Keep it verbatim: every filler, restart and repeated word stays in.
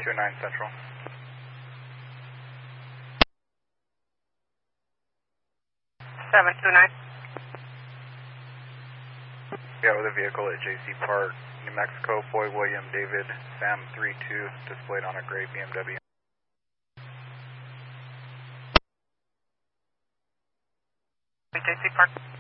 two nine Central. seven two nine. Yeah, with a vehicle at J C Park, New Mexico, Boy William David, Sam three two, displayed on a gray B M W. J C Park.